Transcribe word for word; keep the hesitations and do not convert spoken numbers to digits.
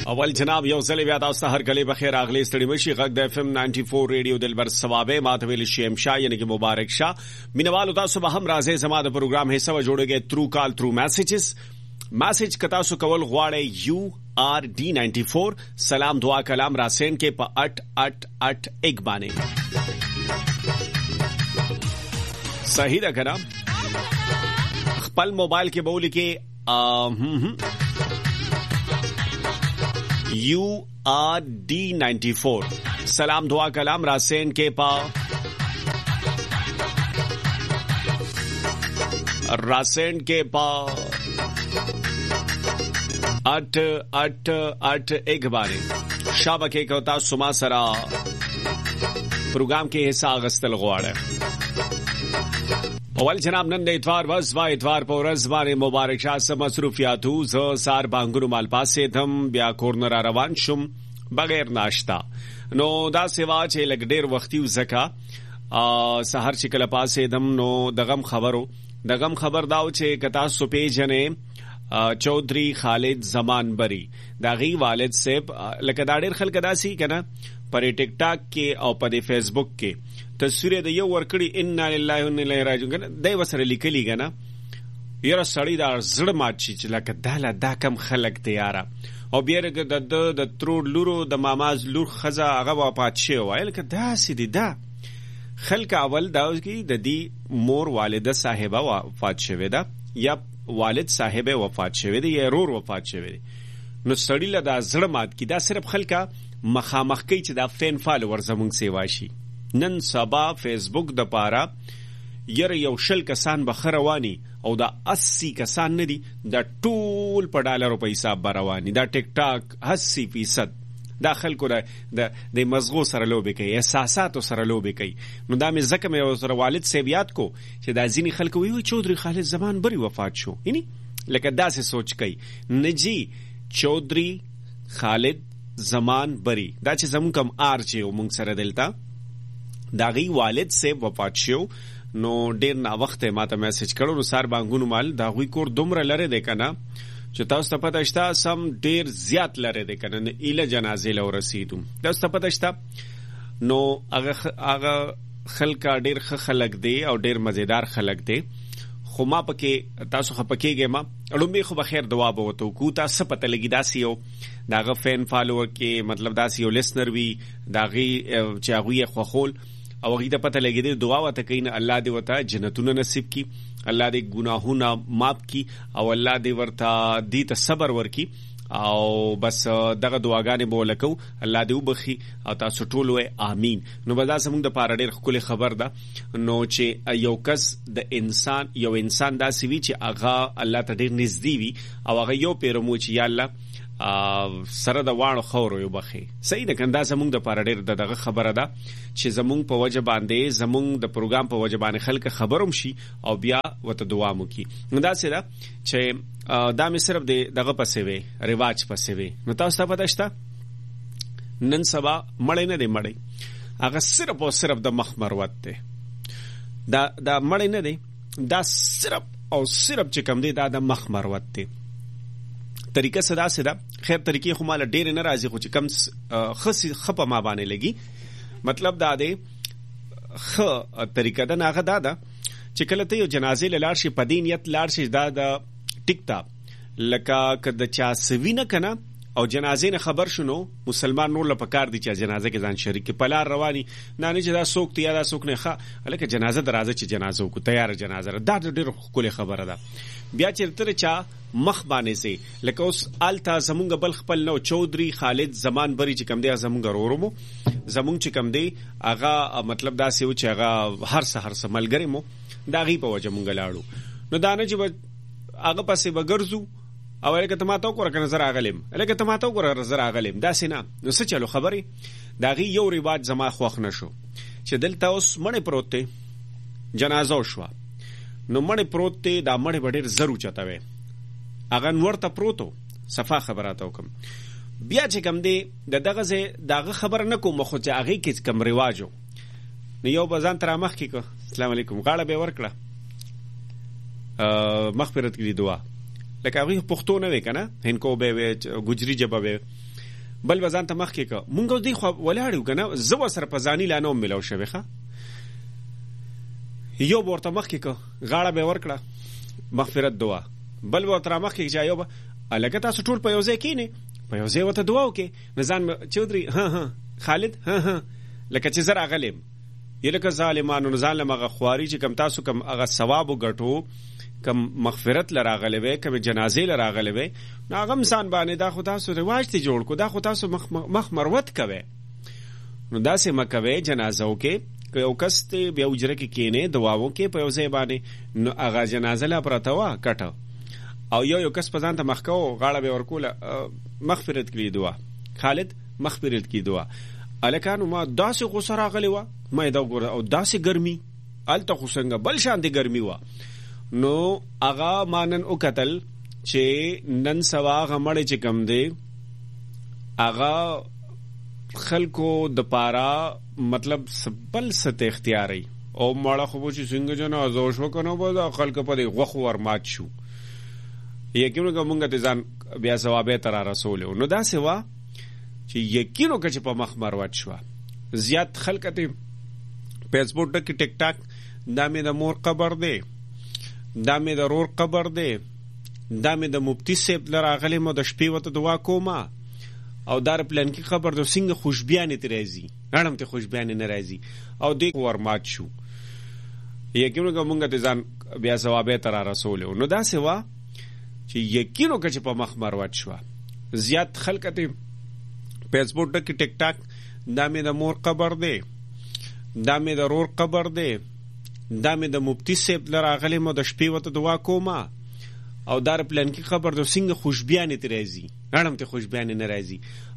اول جناب یو ځل بیا تاسو ته هر کله بخیر اغلی ستړي مشي غږ د اف ام نننटी फोर ریډیو دلبر ثوابه ماته ویل شیم شاه یعنی کې مبارک شاه مینوالو تاسو به هم راځي زما د پروګرام حصہ و جوړوږي تھرو کال تھرو میسیجز میسیج کتا سو کول غواړي یو آر डी نننटी फोर سلام دعا کلام راسین کې په اٹ اٹ اٹ ایک باندې صحیح ده کنه خپل موبایل کې بولی کې یو آر डी نننटी फोर سلام دعا کلام راسین کے پا راسین کے پا اٹ اٹ اٹ ایک بارے شابکے کوتا سما سرا پروگرام کے حصہ اغسطل غواړه اول جناب نن د اتوار بس وا اتوار په ورځ باندې مبارک شاه سم مصروفیاتو ز سار بانګونو مال پاسې دم بیا کورنر روان شم بغیر ناشتا نو دا سیوا چې لګ ډیر وختي وزکا سحر چې کله پاسې دم نو دغم خبرو دغم خبر داو چې کتا سو پیجنې چودھری خالد زمان بری دا غي والد صاحب لکه دا ډیر خلک داسي کنه پر ټیک ټاک کې او په فیسبوک کې تصویر د یو ورکړي ان لله و انا الیه راجعون دای وسره لیکلی غنه یره سړی دا زړه مات شي چې لکه داله دا کم خلک تیاره او بیرګه د د ترور لورو د ماماز لور خزه هغه واپات شي وایل که دا سیدی دا خلک اول دا کی د دې مور والده صاحبہ وفات شوه دا یا والد صاحب وفات شوه دی یا رور وفات شوه دی نو سړی له دا زړه مات کی دا صرف خلکا مخامخ کی چې دا فین فالوور زمونږ سیوا شي نن سبا فیسبوک د پاره ير یو شل کسان بخروانی او دا اسی کسان ندی دا ټول په ډالرو په حساب رواني دا ټیک ټاک اسی فیصد دا خلکو دا د مزغو سره لوبي کوي احساساتو سره لوبي کوي نو دا مې زکه مې سره والد سیبیات کو چې دا ځینی خلکو وی چودھری خالد زمان بری وفات شو یعنی لکه دا سه سوچ کوي نجی چودھری خالد زمان بری دا چې زمون کم آر چې مونږ سره دلتا داغي والد سے وفات شو نو ډیر نا وخت ما ته میسج کړو نو سار بانګونو مال داغوی کور دومره لره دی کنه چې تاسو ته پته شته سم ډیر زیات لره دی کنه اله جنازې لور رسیدو تاسو ته پته شته نو هغه هغه خلک ډیر خلک دی او ډیر مزیدار خلک دی خو ما پکې تاسو خپکیږئ ما اړومبي خو بخیر دعا به وته کو تاسو پته لګی داسي یو داغه فین فالوور کې مطلب داسي یو لسنر وی داغي چې هغه خو خول او هغه ته پته لګی دی دعا وته کین الله دې وته جنتونه نصیب کی الله دې ګناهونه معاف کی او الله دې ورته دې ته صبر ورکی او بس دغه دعاګانې بولکو الله دې وبخي او تاسو ټول وې امين نو بدا سمون د پاره ډېر خپل خبر ده نو چې یو کس د انسان یو انسان دا سوي چې هغه الله ته ډېر نږدې وي او هغه یو پیرمو چې یا الله سره د واړو خورو یو بخي صحیح ده کنده زمونږ د پاره ډېر دغه خبره ده چې زمونږ په وجه باندې زمونږ د پروګرام په وجه باندې خلک خبروم شي او بیا وته دعا مو کی نو دا څه ده چې دا مې صرف دغه پسې وي رواج پسې وي نو تاسو ته پته شته نن سبا مړی نه دی مړی هغه صرف او صرف د مخ مروت دی دا دا مړی نه دی دا صرف او صرف چې کوم دی دا د مخ مروت دی طریقه صدا صدا خیر طریقې خو مال ډېر نه راځي خو چې کم خص خپه ما باندې لګي مطلب دا دی خ طریقه دا نه غدا دا چې کله ته یو جنازې لاړ شي په دینیت لاړ شي دا د ټیک تا لکه کده چا سوینه کنه او جنازې نه خبر شونو مسلمان نور له پکار دي چې جنازه کې ځان شریک په لار رواني نه نه چې دا سوک ته یا دا سوک نه ښه الکه جنازه درازه چې جنازه کو تیار جنازه دا ډېر خولي خبره ده بیا چې تر چا مخ باندې سي لکه اوس آلتا زمونږ بل خپل نو چودھری خالد زمان بری چې کم دی زمونږ ورورمو زمونږ چې کم دی هغه مطلب دا سی و چې هغه هر سحر سملګری مو دا غي په وجه مونږ لاړو نو دا نه چې هغه پسې وګرځو او لکه ته ماته وګوره که نظر اغلم لکه ته ماته وګوره نظر اغلم دا سینا نو څه چلو خبري دا غي یو رواج زما خوښ نشو چې دلته اوس مړ پروت دی جنازه شو نو مړ پروت دی دا مړ وړر زرو چتاوي اغه نورته پروتو صفه خبراتو کوم بیا چې کوم دی د دغه زه دغه خبر نه کوم خو چې هغه کې کوم رواجو نو یو بزان تر مخ کې السلام علیکم غاړه به ورکړه مغفرت کی دعا لکه هغه پښتو نه وکنه هنکو به ګجری جبه به بل وزن ته مخ کې ک مونږ دی خو ولاړو کنه زو سره پزانی لانو ملو شوی ښه یو ورته مخ کې ک غاړه به ورکړه مغفرت دعا بل ورته مخ کې چا یو الګا تاسو ټول په یو ځای کې نه په یو ځای وته دعا وکي نزان چودري ها ها خالد ها ها لکه چې زرا غلم یلکه ظالمانو ظالم هغه خواري چې کم تاسو کم هغه ثواب وګټو کم مغفرت لراغلې وي کم جنازې لراغلې وي نو هغه انسان باندې دا خو تاسو رواج ته جوړ کو دا خو تاسو مخ مخ مروت کوي نو دا سه مکوي جنازو کې یو کس ته بیا وجره کې کینه دعاو کې په یو ځای باندې نو هغه جنازه لا پرته وا کټه او یو یو کس په ځان ته مخ کو غاړه به ورکوله مغفرت کړي دعا خالد مغفرت کړي دعا الکانو ما داسې غوسه راغلی و ما دا ګور او داسې ګرمي الته خو څنګه بل شان دي ګرمي و نو اغا مانن او قتل چې نن سوا غمړې چې کم دی اغا خلکو د پارا مطلب بل ست اختیاري او ماړه خو چې څنګه جنا ازوش وکنو به خلک په دې غوخ ورمات شو یقینو کومه ته ځان بیا ثوابه تر رسول نو دا سوا چې یقینو کې په مخ مروت شو زیات خلک ته فیسبوک ټک ټیک ټاک دا مې د مور قبر دی دا مې د رور قبر دی دا مې د مفتی صاحب لراغلی مو د شپې وته دعا کومه او دار پلان کې خبر د څنګه خوشبيانه ته راځي اړم ته خوشبيانه نه راځي او دې ورمات شو یقینو کومه ته ځان بیا ثوابه تر رسول نو دا سوا چې یقینو کې په مخ مروت شو زیات خلک ته فیسبوک ټک ټیک ټاک دا مې د مور قبر دی دا مې د رور قبر دی دا مې د مفتی صاحب لراغلی مو د شپې وته دعا کومه او دار پلان کې خبر د څنګه خوشبيانه ته راځي اړم ته خوشبيانه نه راځي